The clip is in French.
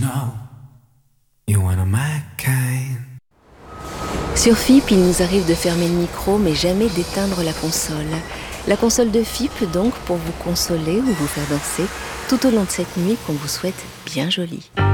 Sur FIP, il nous arrive de fermer le micro, mais jamais d'éteindre la console. La console de FIP, donc, pour vous consoler ou vous faire danser tout au long de cette nuit qu'on vous souhaite bien jolie.